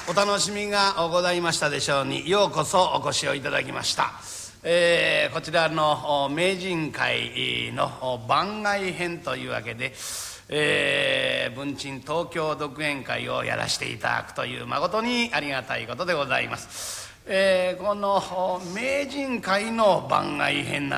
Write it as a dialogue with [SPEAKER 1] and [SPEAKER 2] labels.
[SPEAKER 1] お楽しみがございましたでしょうに、ようこそお越しをいただきました。こちらの名人会の番外編というわけで、文鎮東京独演会をやらせていただくという誠にありがたいことでございます。この名人会の番外編な